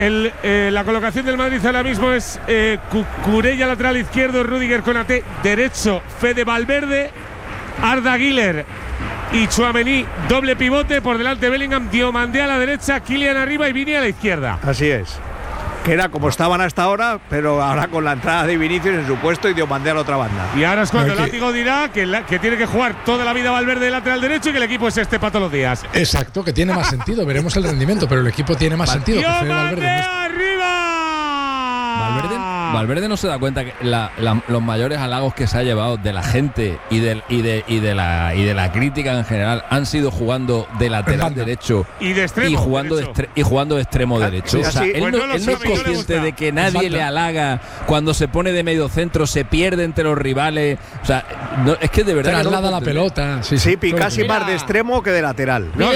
La colocación del Madrid ahora mismo es Cucurella lateral izquierdo, Rüdiger Konaté derecho, Fede Valverde, Arda Güler y Tchouaméni doble pivote, por delante Bellingham, Diomandé a la derecha, Kylian arriba y Vini a la izquierda. Así es. Que era como estaban hasta ahora, pero ahora con la entrada de Vinicius en su puesto y Diomandé a la otra banda. Y ahora es cuando el látigo dirá que tiene que jugar toda la vida Valverde de lateral derecho y que el equipo es este para todos los días. Exacto, que tiene más sentido. Veremos el rendimiento, pero el equipo tiene más sentido. Valverde arriba. Valverde no se da cuenta que los mayores halagos que se ha llevado de la gente y de la crítica en general han sido jugando de lateral derecho y de extremo y jugando de extremo derecho. Sí, o sea, él no es consciente de que nadie le halaga cuando se pone de medio centro, se pierde entre los rivales. O sea, es que de verdad traslada la pelota. Sí, casi más de extremo que de lateral. Pero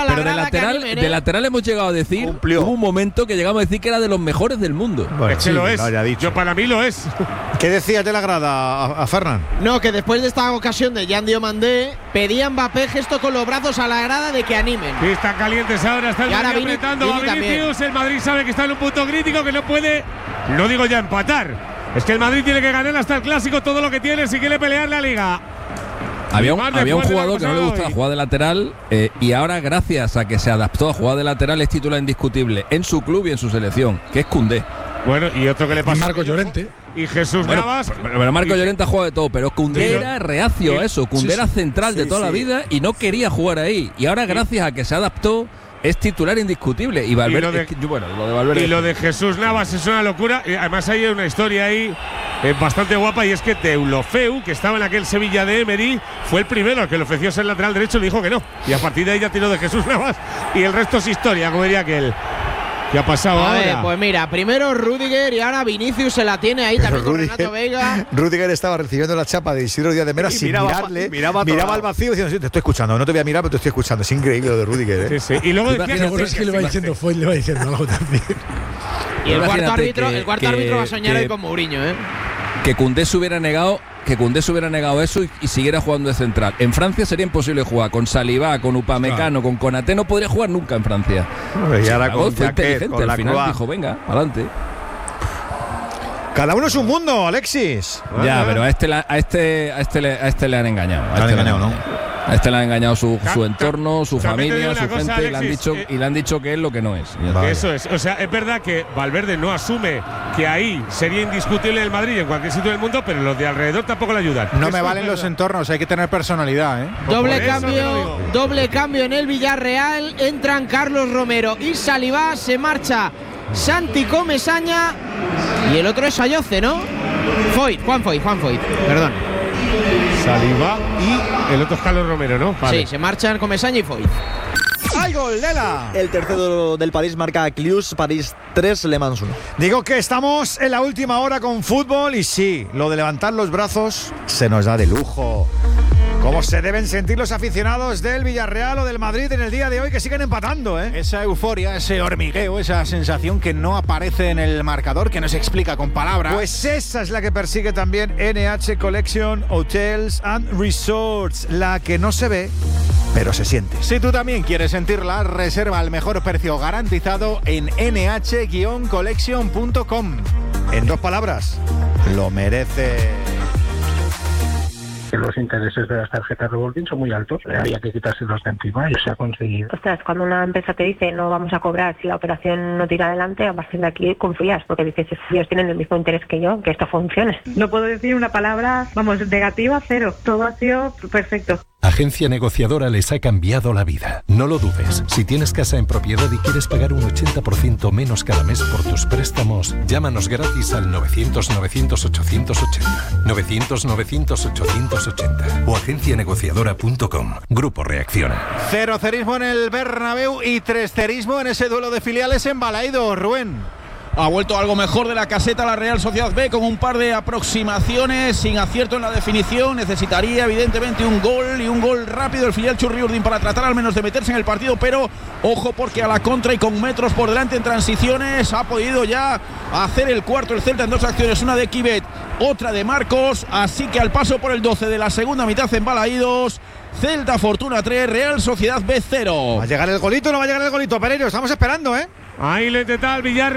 de lateral hemos llegado a decir, hubo un momento que llegamos a decir que era de los mejores del mundo. Bueno, es que lo es. Yo para mí lo es. ¿Qué decías de la grada a Fernan? No, que después de esta ocasión de Jan Diomandé pedía Mbappé gesto con los brazos a la grada de que animen. Sí, están calientes ahora, está el Madrid apretando, va Vinicius, el Madrid sabe que está en un punto crítico, que no puede, no digo ya empatar, es que el Madrid tiene que ganar hasta el Clásico todo lo que tiene si quiere pelear la Liga. Había un jugador que no le gustaba jugar de lateral y ahora, gracias a que se adaptó a jugar de lateral, es titular indiscutible en su club y en su selección, que es Koundé. Bueno, y otro que le pasa. Marco Llorente. Y Jesús Navas. Pero Marco Llorente ha jugado de todo, pero Koundé era reacio a eso. Koundé era central de toda la vida y no quería jugar ahí. Y ahora, gracias a que se adaptó, es titular indiscutible. Y Valverde, lo de Valverde. Y lo de Jesús Navas es una locura. Además, hay una historia ahí bastante guapa, y es que Deulofeu, que estaba en aquel Sevilla de Emery, fue el primero al que le ofreció ser lateral derecho, le dijo que no. Y a partir de ahí ya tiró de Jesús Navas. Y el resto es historia, como diría aquel. ¿Qué ha pasado ahora? Ver, pues mira, primero Rüdiger y ahora Vinicius se la tiene ahí también con Renato Veiga. Rüdiger estaba recibiendo la chapa de Isidro Díaz de Mera sin mirarle. Miraba al vacío diciendo: sí, te estoy escuchando, no te voy a mirar, pero te estoy escuchando. Es increíble lo de Rüdiger, ¿eh? Sí. Y luego decía que le va diciendo Foyt, le va diciendo algo también. Y el cuarto árbitro va a soñar hoy con Mourinho, ¿eh? Que Koundé se hubiera negado eso y siguiera jugando de central. En Francia sería imposible jugar con Saliba, con Upamecano, con Konaté, no podría jugar nunca en Francia. Y ahora fue inteligente, al final dijo, venga, adelante. Cada uno es un mundo, Alexis. Ya, pero a este le han engañado. A este le han engañado su entorno, su familia, su gente, Alexis, y le han dicho que es lo que no es. Vale. Eso es. O sea, es verdad que Valverde no asume que ahí sería indiscutible el Madrid en cualquier sitio del mundo, pero los de alrededor tampoco le ayudan. No me valen los entornos, hay que tener personalidad, ¿eh? Doble cambio en el Villarreal. Entran Carlos Romero y Saliba. Se marcha Santi Comesaña y el otro es Ayoce, ¿no? Juan Foyt, perdón. Saliba y el otro es Carlos Romero, ¿no? Vale. Sí, se marchan Comesaña y Foyt. ¡Ay, gol, Lela! El tercero del París marca Cluj, París 3, Le Mans 1. Digo que estamos en la última hora con fútbol y sí, lo de levantar los brazos se nos da de lujo. ¿Cómo se deben sentir los aficionados del Villarreal o del Madrid en el día de hoy, que siguen empatando, eh? Esa euforia, ese hormigueo, esa sensación que no aparece en el marcador, que no se explica con palabras. Pues esa es la que persigue también NH Collection Hotels and Resorts, la que no se ve, pero se siente. Si tú también quieres sentirla, reserva al mejor precio garantizado en nh-collection.com. En 2 palabras, lo merece. Los intereses de las tarjetas revolving son muy altos, había que quitárselos de encima y se ha conseguido. Ostras, cuando una empresa te dice no vamos a cobrar si la operación no tira adelante, a partir de aquí confías, porque dices, ellos tienen el mismo interés que yo, que esto funcione. No puedo decir una palabra, negativa, cero. Todo ha sido perfecto. Agencia Negociadora les ha cambiado la vida. No lo dudes. Si tienes casa en propiedad y quieres pagar un 80% menos cada mes por tus préstamos, llámanos gratis al 900-900-880. 900-900-880 o agencianegociadora.com. Grupo Reacciona. 0-0 en el Bernabéu y 3-0 en ese duelo de filiales en Balaídos, Rubén. Ha vuelto algo mejor de la caseta la Real Sociedad B, con un par de aproximaciones, sin acierto en la definición. Necesitaría evidentemente un gol, y un gol rápido el filial Churriurdin para tratar al menos de meterse en el partido, pero ojo, porque a la contra y con metros por delante en transiciones ha podido ya hacer el cuarto el Celta en 2 acciones, una de Kibet, otra de Marcos. Así que al paso por el 12 de la segunda mitad en Balaídos, Celta Fortuna 3, Real Sociedad B 0. ¿Va a llegar el golito o no va a llegar el golito, Pereiro? Estamos esperando, ¿eh? Ahí lo intenta el Villarreal.